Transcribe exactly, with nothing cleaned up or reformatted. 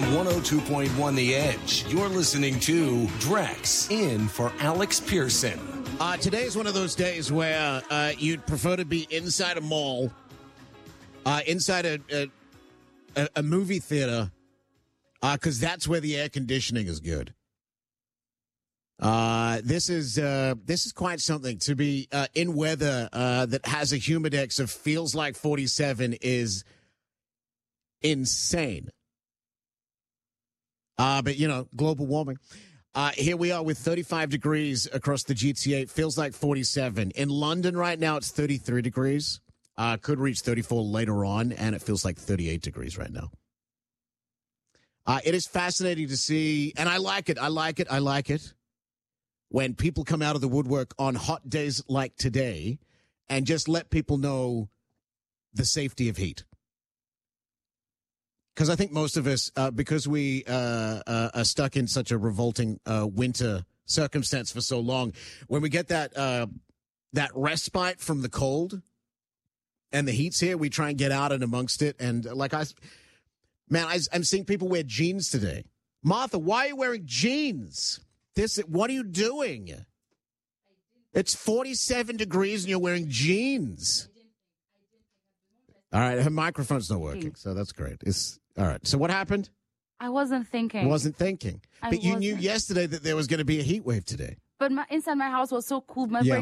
on one oh two point one The Edge. You're listening to Drex in for Alex Pearson. Uh, today is one of those days where uh, you'd prefer to be inside a mall, uh, inside a, a, a, a movie theater, because uh, that's where the air conditioning is good. Uh, this is uh, this is quite something to be uh, in weather uh, that has a humidex of feels like forty-seven is insane. Uh, but, you know, global warming. Uh, here we are with thirty-five degrees across the G T A. Feels like forty-seven. In London right now, it's thirty-three degrees. Uh, could reach thirty-four later on, and it feels like thirty-eight degrees right now. Uh, it is fascinating to see, and I like it. I like it. I like it. When people come out of the woodwork on hot days like today and just let people know the safety of heat. Because I think most of us, uh, because we uh, uh, are stuck in such a revolting uh, winter circumstance for so long, when we get that uh, that respite from the cold and the heat's here, we try and get out and amongst it. And like I, man, I, I'm seeing people wear jeans today. Martha, why are you wearing jeans? This, what are you doing? It's forty-seven degrees and you're wearing jeans. All right, her microphone's not working, so that's great. It's all right. So what happened? I wasn't thinking. Wasn't thinking. I but you wasn't. knew yesterday that there was going to be a heat wave today. But my, inside my house was so cool. My Yeah. brain